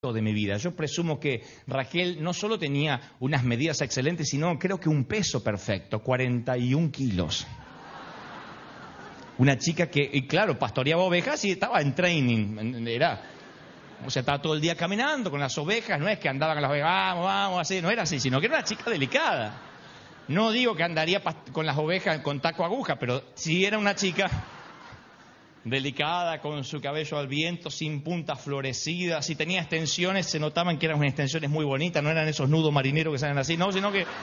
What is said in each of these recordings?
de mi vida. Yo presumo que Raquel no solo tenía unas medidas excelentes, sino creo que un peso perfecto, 41 kilos. Una chica que, y claro, pastoreaba ovejas y estaba en training, o sea, estaba todo el día caminando con las ovejas, no es que andaba con las ovejas, vamos, así, no era así, sino que era una chica delicada. No digo que andaría con las ovejas con taco aguja, pero sí era una chica delicada, con su cabello al viento, sin puntas florecidas. Si tenía extensiones, se notaban que eran unas extensiones muy bonitas, no eran esos nudos marineros que salen así, no, sino que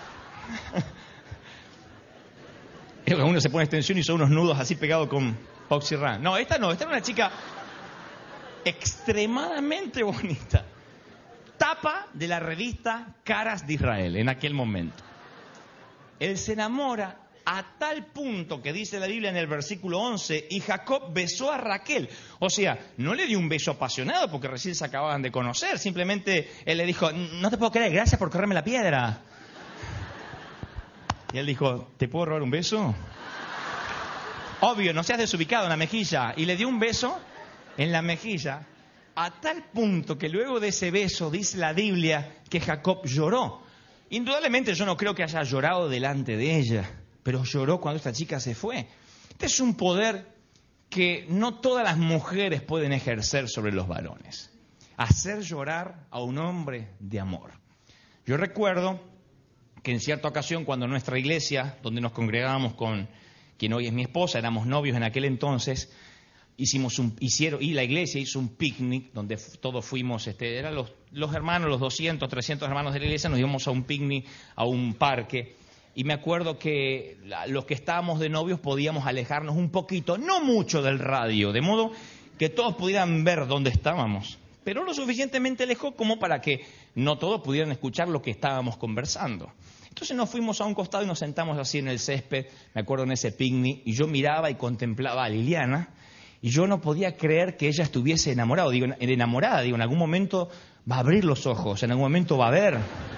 uno se pone extensión y son unos nudos así pegados con Oxyran. No, esta era una chica extremadamente bonita. Tapa de la revista Caras de Israel en aquel momento. Él se enamora a tal punto que dice la Biblia en el versículo 11, y Jacob besó a Raquel. O sea, no le dio un beso apasionado porque recién se acababan de conocer. Simplemente él le dijo, no te puedo creer, gracias por correrme la piedra. Y él dijo, ¿te puedo robar un beso? Obvio, no seas desubicado, en la mejilla. Y le dio un beso en la mejilla a tal punto que luego de ese beso dice la Biblia que Jacob lloró. Indudablemente yo no creo que haya llorado delante de ella, pero lloró cuando esta chica se fue. Este es un poder que no todas las mujeres pueden ejercer sobre los varones. Hacer llorar a un hombre de amor. Yo recuerdo que en cierta ocasión, cuando en nuestra iglesia, donde nos congregábamos con quien hoy es mi esposa, éramos novios en aquel entonces, y la iglesia hizo un picnic donde todos fuimos, eran los hermanos, los 200, 300 hermanos de la iglesia, nos íbamos a un picnic, a un parque. Y me acuerdo que los que estábamos de novios podíamos alejarnos un poquito, no mucho del radio, de modo que todos pudieran ver dónde estábamos, pero lo suficientemente lejos como para que no todos pudieran escuchar lo que estábamos conversando. Entonces nos fuimos a un costado y nos sentamos así en el césped, me acuerdo en ese picnic, y yo miraba y contemplaba a Liliana, y yo no podía creer que ella estuviese enamorada, en algún momento va a abrir los ojos, en algún momento va a ver.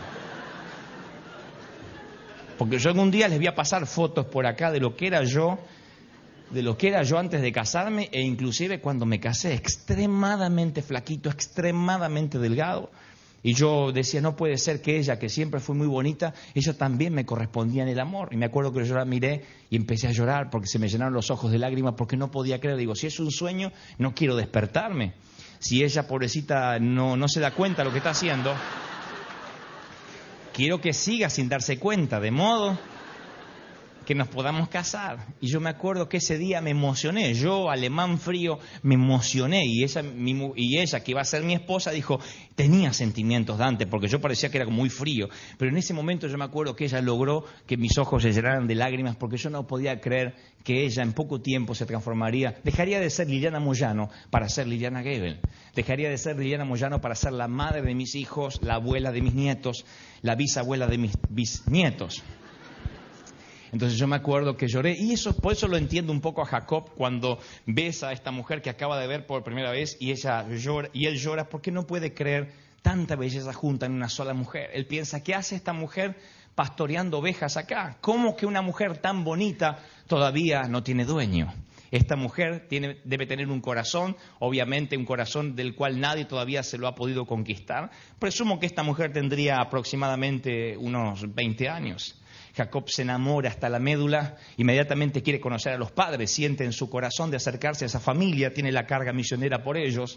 Porque yo algún día les voy a pasar fotos por acá de lo que era yo antes de casarme, e inclusive cuando me casé, extremadamente flaquito, extremadamente delgado. Y yo decía, no puede ser que ella, que siempre fue muy bonita, ella también me correspondía en el amor. Y me acuerdo que yo la miré y empecé a llorar porque se me llenaron los ojos de lágrimas, porque no podía creer. Digo, si es un sueño, no quiero despertarme. Si ella, pobrecita, no se da cuenta de lo que está haciendo, quiero que siga sin darse cuenta, de modo que nos podamos casar. Y yo me acuerdo que ese día me emocioné, yo, alemán frío, me emocioné, y ella, que iba a ser mi esposa, dijo, tenía sentimientos Dante, porque yo parecía que era muy frío, pero en ese momento yo me acuerdo que ella logró que mis ojos se llenaran de lágrimas, porque yo no podía creer que ella en poco tiempo se transformaría, dejaría de ser Liliana Moyano para ser Liliana Gebel, dejaría de ser Liliana Moyano para ser la madre de mis hijos, la abuela de mis nietos, la bisabuela de mis bisnietos. Entonces yo me acuerdo que lloré, y por eso lo entiendo un poco a Jacob cuando besa a esta mujer que acaba de ver por primera vez, y él llora porque no puede creer tanta belleza junta en una sola mujer. Él piensa, ¿qué hace esta mujer pastoreando ovejas acá? ¿Cómo que una mujer tan bonita todavía no tiene dueño? Esta mujer debe tener un corazón, obviamente un corazón del cual nadie todavía se lo ha podido conquistar. Presumo que esta mujer tendría aproximadamente unos 20 años. Jacob se enamora hasta la médula, inmediatamente quiere conocer a los padres, siente en su corazón de acercarse a esa familia, tiene la carga misionera por ellos.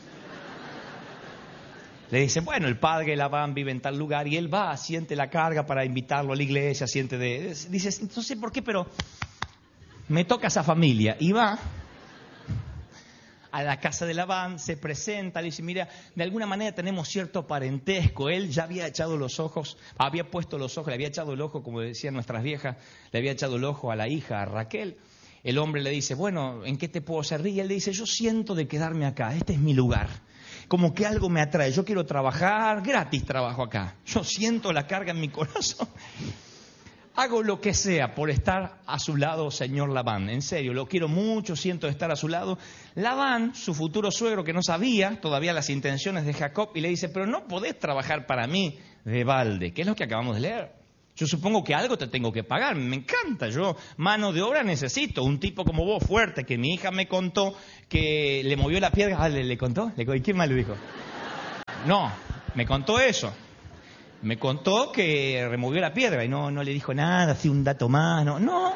Le dicen, bueno, el padre Labán vive en tal lugar, y él va, siente la carga para invitarlo a la iglesia, dice, no sé por qué, pero me toca esa familia, y va a la casa de Labán, se presenta, le dice, mira, de alguna manera tenemos cierto parentesco. Él ya había echado los ojos, le había echado el ojo, como decían nuestras viejas, le había echado el ojo a la hija, a Raquel. El hombre le dice, bueno, ¿en qué te puedo servir? Y él le dice, yo siento de quedarme acá, este es mi lugar. Como que algo me atrae, yo quiero trabajar, gratis trabajo acá. Yo siento la carga en mi corazón. Hago lo que sea por estar a su lado, señor Labán. En serio, lo quiero mucho, siento estar a su lado. Labán, su futuro suegro, que no sabía todavía las intenciones de Jacob, y le dice, pero no podés trabajar para mí de balde, que es lo que acabamos de leer. Yo supongo que algo te tengo que pagar, me encanta, yo mano de obra necesito, un tipo como vos fuerte, que mi hija me contó que le movió la piedra. ¿Le contó? ¿Quién más le dijo? No, me contó eso. Me contó que removió la piedra y no le dijo nada, así un dato más, no.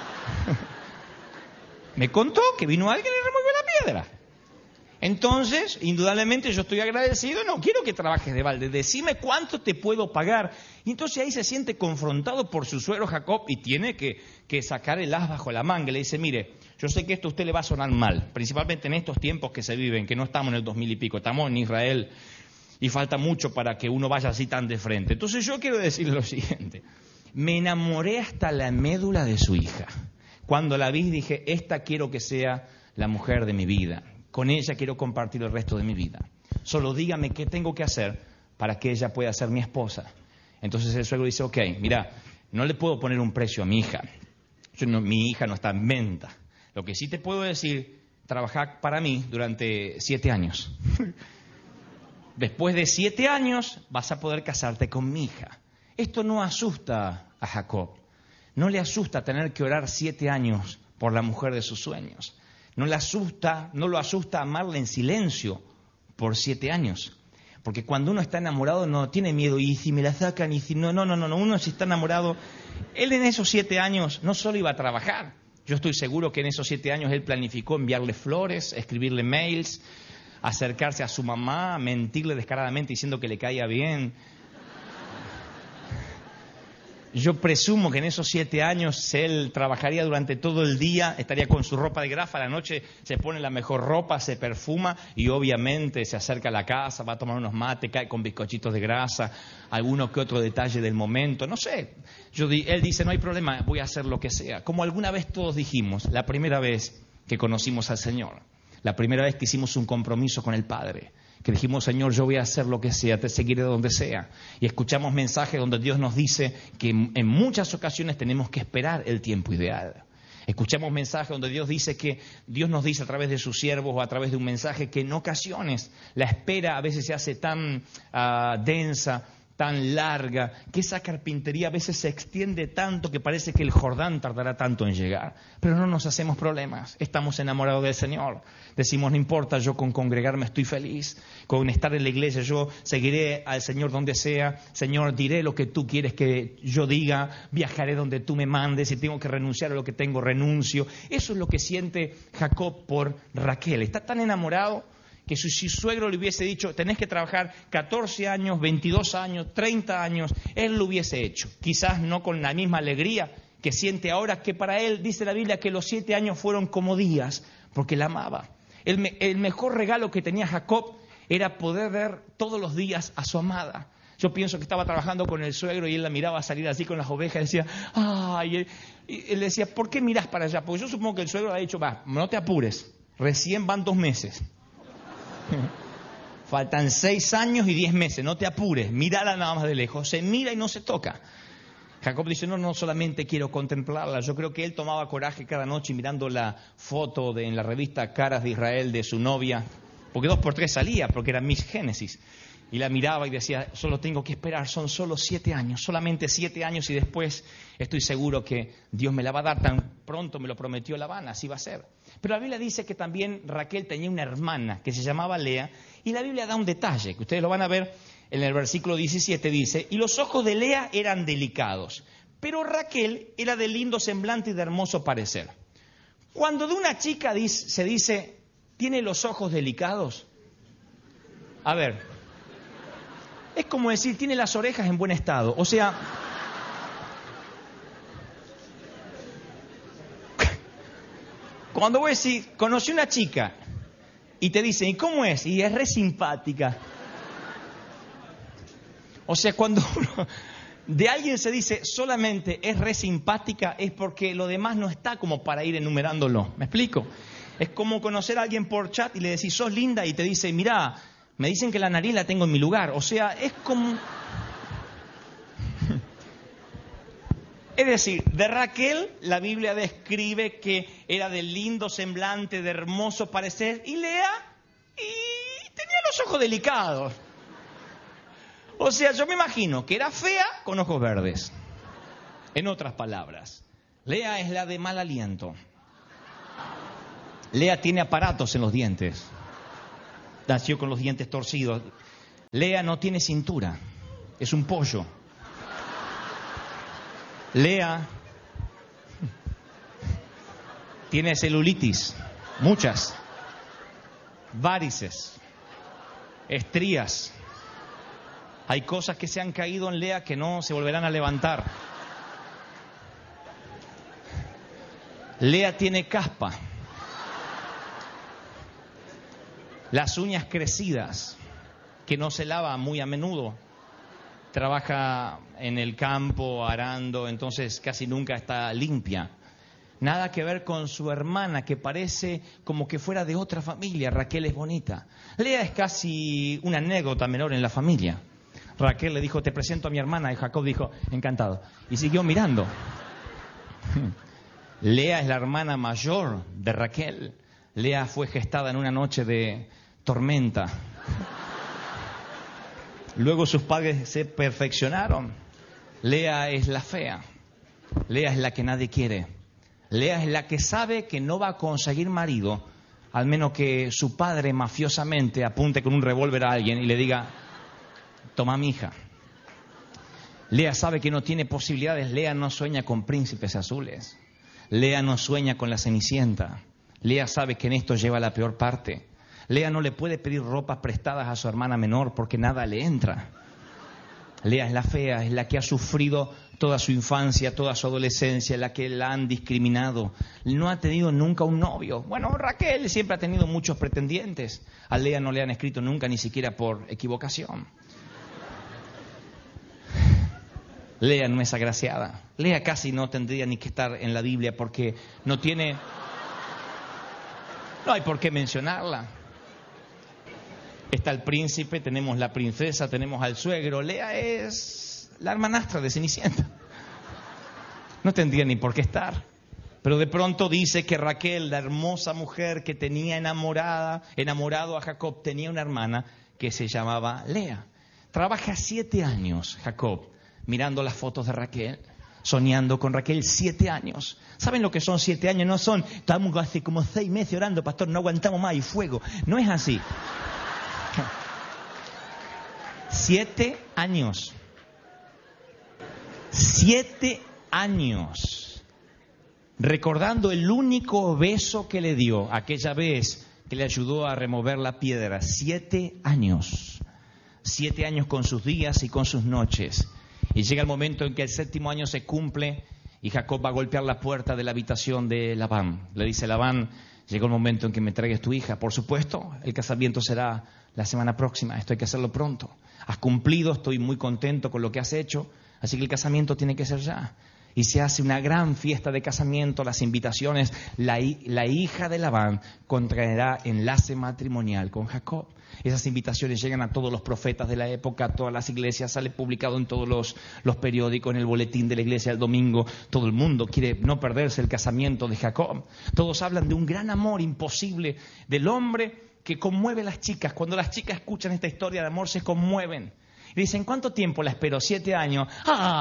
Me contó que vino alguien y removió la piedra. Entonces, indudablemente yo estoy agradecido, no quiero que trabajes de balde, decime cuánto te puedo pagar. Y entonces ahí se siente confrontado por su suegro Jacob y tiene que sacar el as bajo la manga. Le dice, mire, yo sé que esto a usted le va a sonar mal, principalmente en estos tiempos que se viven, que no estamos en el 2000 y pico, estamos en Israel y falta mucho para que uno vaya así tan de frente. Entonces yo quiero decirle lo siguiente, me enamoré hasta la médula de su hija. Cuando la vi dije, esta quiero que sea la mujer de mi vida. Con ella quiero compartir el resto de mi vida. Solo dígame qué tengo que hacer para que ella pueda ser mi esposa. Entonces el suegro dice, ok, mira, no le puedo poner un precio a mi hija. Mi hija no está en venta. Lo que sí te puedo decir, trabajar para mí durante 7 años. Después de 7 años vas a poder casarte con mi hija. Esto no asusta a Jacob. No le asusta tener que orar 7 años por la mujer de sus sueños. No lo asusta amarla en silencio por 7 años. Porque cuando uno está enamorado no tiene miedo. Y si me la sacan, y si no. Uno si está enamorado. Él en esos 7 años no solo iba a trabajar. Yo estoy seguro que en esos 7 años él planificó enviarle flores, escribirle mails, acercarse a su mamá, mentirle descaradamente diciendo que le caía bien. Yo presumo que en esos 7 años él trabajaría durante todo el día, estaría con su ropa de grafa, a la noche se pone la mejor ropa, se perfuma y obviamente se acerca a la casa, va a tomar unos mates, cae con bizcochitos de grasa, alguno que otro detalle del momento, no sé. Él dice, no hay problema, voy a hacer lo que sea. Como alguna vez todos dijimos, la primera vez que conocimos al Señor, la primera vez que hicimos un compromiso con el Padre, que dijimos, Señor, yo voy a hacer lo que sea, te seguiré donde sea. Y escuchamos mensajes donde Dios nos dice que en muchas ocasiones tenemos que esperar el tiempo ideal. Escuchamos mensajes donde Dios nos dice a través de sus siervos o a través de un mensaje que en ocasiones la espera a veces se hace tan densa, tan larga, que esa carpintería a veces se extiende tanto que parece que el Jordán tardará tanto en llegar. Pero no nos hacemos problemas, estamos enamorados del Señor. Decimos, no importa, yo con congregarme estoy feliz, con estar en la iglesia yo seguiré al Señor donde sea. Señor, diré lo que tú quieres que yo diga, viajaré donde tú me mandes, si tengo que renunciar a lo que tengo, renuncio. Eso es lo que siente Jacob por Raquel. Está tan enamorado que si su suegro le hubiese dicho, tenés que trabajar 14 años, 22 años, 30 años, él lo hubiese hecho. Quizás no con la misma alegría que siente ahora, que para él, dice la Biblia, que los 7 años fueron como días, porque la amaba. El mejor regalo que tenía Jacob era poder ver todos los días a su amada. Yo pienso que estaba trabajando con el suegro y él la miraba salir así con las ovejas y decía, ay, y él decía, ¿por qué miras para allá? Porque yo supongo que el suegro le ha dicho, va, no te apures, recién van 2 meses. Faltan 6 años y 10 meses, no te apures, mírala nada más de lejos, se mira y no se toca. Jacob dice, no solamente quiero contemplarla, yo creo que él tomaba coraje cada noche mirando la foto en la revista Caras de Israel de su novia, porque 2 por 3 salía, porque era Miss Génesis. Y la miraba y decía, solo tengo que esperar, son solo 7 años, solamente 7 años y después estoy seguro que Dios me la va a dar, tan pronto me lo prometió Labán, así va a ser. Pero la Biblia dice que también Raquel tenía una hermana que se llamaba Lea, y la Biblia da un detalle, que ustedes lo van a ver en el versículo 17, dice, y los ojos de Lea eran delicados, pero Raquel era de lindo semblante y de hermoso parecer. Cuando de una chica se dice, tiene los ojos delicados, a ver, es como decir, tiene las orejas en buen estado. O sea, cuando vos decís, conocí una chica y te dicen, ¿y cómo es? Y es re simpática. O sea, cuando de alguien se dice solamente es re simpática, es porque lo demás no está como para ir enumerándolo. ¿Me explico? Es como conocer a alguien por chat y le decís, sos linda, y te dice, mirá, me dicen que la nariz la tengo en mi lugar. O sea, es como... Es decir, de Raquel la Biblia describe que era de lindo semblante, de hermoso parecer, y Lea y tenía los ojos delicados. O sea, yo me imagino que era fea con ojos verdes. En otras palabras, Lea es la de mal aliento. Lea tiene aparatos en los dientes. Nació con los dientes torcidos. Lea no tiene cintura, es un pollo. Lea tiene celulitis, muchas, varices, estrías. Hay cosas que se han caído en Lea que no se volverán a levantar. Lea tiene caspa, las uñas crecidas, que no se lava muy a menudo. Trabaja en el campo, arando, entonces casi nunca está limpia. Nada que ver con su hermana, que parece como que fuera de otra familia. Raquel es bonita. Lea es casi una anécdota menor en la familia. Raquel le dijo, te presento a mi hermana, y Jacob dijo, encantado. Y siguió mirando. Lea es la hermana mayor de Raquel. Lea fue gestada en una noche de tormenta. Luego sus padres se perfeccionaron. Lea es la fea. Lea es la que nadie quiere. Lea es la que sabe que no va a conseguir marido, al menos que su padre mafiosamente apunte con un revólver a alguien y le diga, toma mi hija. Lea sabe que no tiene posibilidades. Lea no sueña con príncipes azules. Lea no sueña con la Cenicienta. Lea sabe que en esto lleva la peor parte. Lea no le puede pedir ropas prestadas a su hermana menor porque nada le entra. Lea es la fea, es la que ha sufrido toda su infancia, toda su adolescencia, la que la han discriminado. No ha tenido nunca un novio. Bueno, Raquel siempre ha tenido muchos pretendientes. A Lea no le han escrito nunca, ni siquiera por equivocación. Lea no es agraciada. Lea casi no tendría ni que estar en la Biblia porque no hay por qué mencionarla. Está el príncipe, tenemos la princesa, tenemos al suegro. Lea es la hermanastra de Cenicienta. No tendría ni por qué estar. Pero de pronto dice que Raquel, la hermosa mujer que tenía enamorado a Jacob, tenía una hermana que se llamaba Lea. Trabaja 7 años Jacob mirando las fotos de Raquel, soñando con Raquel 7 años. ¿Saben lo que son 7 años? No son, estamos hace como 6 meses orando, pastor, no aguantamos más y fuego. No es así. 7 años. 7 años. Recordando el único beso que le dio aquella vez que le ayudó a remover la piedra. 7 años. 7 años con sus días y con sus noches. Y llega el momento en que el 7º año se cumple y Jacob va a golpear la puerta de la habitación de Labán. Le dice Labán, llegó el momento en que me traigas tu hija. Por supuesto, el casamiento será la semana próxima, esto hay que hacerlo pronto. Has cumplido, estoy muy contento con lo que has hecho, así que el casamiento tiene que ser ya. Y se hace una gran fiesta de casamiento, las invitaciones. La hija de Labán contraerá enlace matrimonial con Jacob. Esas invitaciones llegan a todos los profetas de la época, a todas las iglesias, sale publicado en todos los periódicos, en el boletín de la iglesia el domingo. Todo el mundo quiere no perderse el casamiento de Jacob. Todos hablan de un gran amor imposible del hombre que conmueve a las chicas. Cuando las chicas escuchan esta historia de amor se conmueven. Y dicen, ¿cuánto tiempo la esperó? 7 años.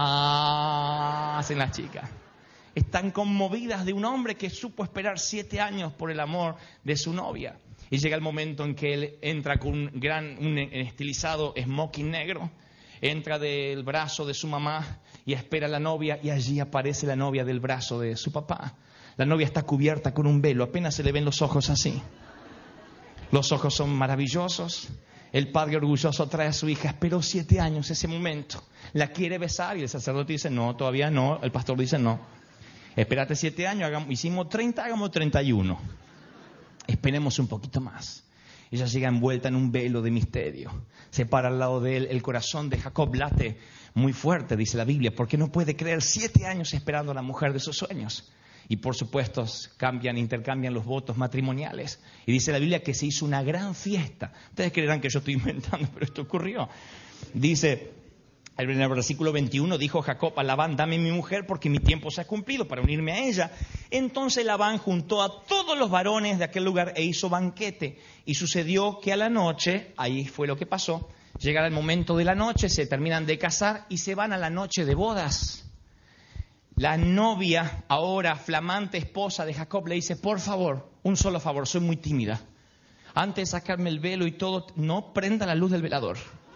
¡Ah! Hacen las chicas. Están conmovidas de un hombre que supo esperar 7 años por el amor de su novia. Y llega el momento en que él entra con un estilizado smoking negro, entra del brazo de su mamá y espera a la novia, y allí aparece la novia del brazo de su papá. La novia está cubierta con un velo, apenas se le ven los ojos así. Los ojos son maravillosos. El padre orgulloso trae a su hija, esperó 7 años ese momento. La quiere besar y el sacerdote dice, no, todavía no. El pastor dice, no. Espérate 7 años, hicimos 30, hagamos 31. Esperemos un poquito más. Ella llega envuelta en un velo de misterio. Se para al lado de él. El corazón de Jacob late muy fuerte, dice la Biblia, porque no puede creer 7 años esperando a la mujer de sus sueños. Y por supuesto intercambian los votos matrimoniales. Y dice la Biblia que se hizo una gran fiesta. Ustedes creerán que yo estoy inventando, pero esto ocurrió. Dice, en el versículo 21, dijo Jacob a Labán, dame mi mujer porque mi tiempo se ha cumplido para unirme a ella. Entonces Labán juntó a todos los varones de aquel lugar e hizo banquete. Y sucedió que a la noche, ahí fue lo que pasó, llega el momento de la noche, se terminan de casar y se van a la noche de bodas. La novia, ahora flamante esposa de Jacob, le dice, por favor, un solo favor, soy muy tímida. Antes de sacarme el velo y todo, no prenda la luz del velador.